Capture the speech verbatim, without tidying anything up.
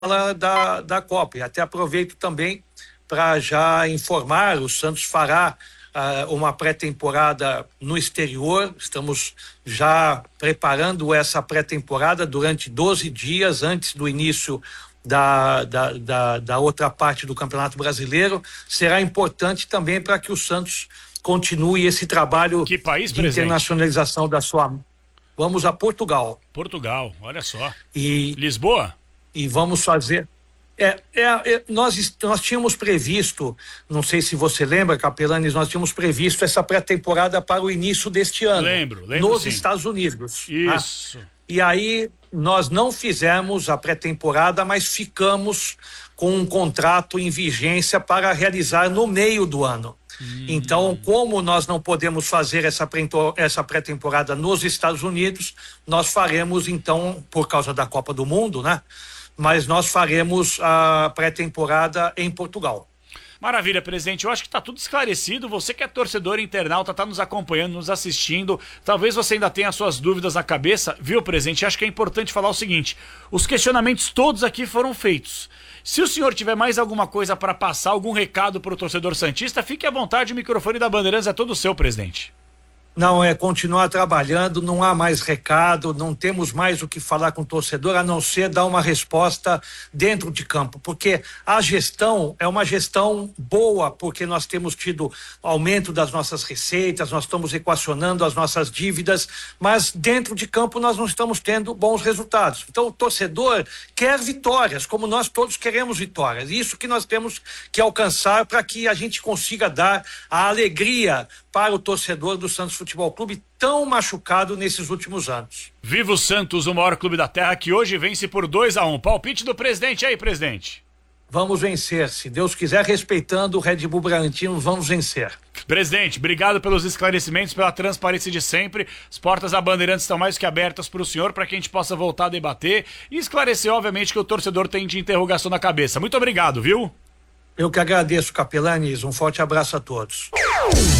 da, da Copa. E até aproveito também para já informar, o Santos fará uh, uma pré-temporada no exterior. Estamos já preparando essa pré-temporada durante doze dias antes do início da, da, da, da outra parte do Campeonato Brasileiro. Será importante também para que o Santos continue esse trabalho que país, de presidente? internacionalização da sua... Vamos a Portugal. Portugal, olha só. E, Lisboa? E vamos fazer... É, é, é, nós, nós tínhamos previsto, não sei se você lembra, Capelanes, nós tínhamos previsto essa pré-temporada para o início deste ano. Lembro, lembro Nos sim. Estados Unidos. Isso. Tá? E aí nós não fizemos a pré-temporada, mas ficamos com um contrato em vigência para realizar no meio do ano. Hum. Então, como nós não podemos fazer essa pré-temporada nos Estados Unidos, nós faremos então, por causa da Copa do Mundo, né? Mas nós faremos a pré-temporada em Portugal. Maravilha, presidente. Eu acho que está tudo esclarecido. Você que é torcedor internauta, está nos acompanhando, nos assistindo. Talvez você ainda tenha suas dúvidas na cabeça. Viu, presidente? Acho que é importante falar o seguinte. Os questionamentos todos aqui foram feitos. Se o senhor tiver mais alguma coisa para passar, algum recado para o torcedor santista, fique à vontade. O microfone da Bandeirantes é todo seu, presidente. Não, é continuar trabalhando, não há mais recado, não temos mais o que falar com o torcedor, a não ser dar uma resposta dentro de campo, porque a gestão é uma gestão boa, porque nós temos tido aumento das nossas receitas, nós estamos equacionando as nossas dívidas, mas dentro de campo nós não estamos tendo bons resultados. Então o torcedor quer vitórias, como nós todos queremos vitórias, isso que nós temos que alcançar para que a gente consiga dar a alegria para o torcedor do Santos Futebol Clube, tão machucado nesses últimos anos. Viva o Santos, o maior clube da terra, que hoje vence por dois a um. Palpite do presidente aí, presidente. Vamos vencer, se Deus quiser, respeitando o Red Bull Bragantino, vamos vencer. Presidente, obrigado pelos esclarecimentos, pela transparência de sempre. As portas da Bandeirantes estão mais que abertas para o senhor, para que a gente possa voltar a debater e esclarecer, obviamente, que o torcedor tem de interrogação na cabeça. Muito obrigado, viu? Eu que agradeço, Capelanes. Um forte abraço a todos.